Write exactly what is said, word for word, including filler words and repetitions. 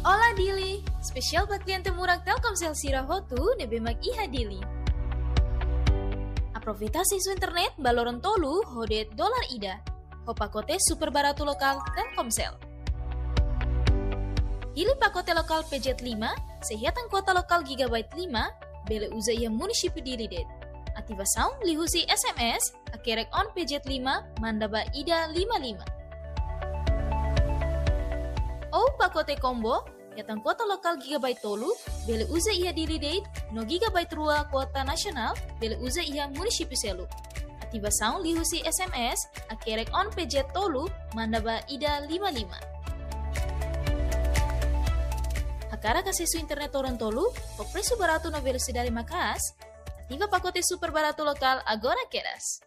Ola Dili, spesial buat klien temurag Telkomsel Sirahotu nebe mag iha Dili. Aproveitasi su internet baloron tolu hodet dolar ida. Ho pakote super baratu lokal Telkomsel. Pilih pakote lokal P J lima, sehatan kota lokal gigabyte lima, bele uza ia munisipi diri det. Ativa sound lihusi S M S, akerek on P J lima, mandaba ida lima lima. Oh pakote combo, yatan kota lokal gigabyte tolu, bele uza ia diri det, no gigabyte rua kota nasional, bele uza ia munisipi selu. Ativa sound lihusi S M S, akerek on P J tolu, mandaba ida lima lima. Hakara kasih su internet orang tolu, o preço barato na velocidade macas, ativa pacote super barato lokal agora queras.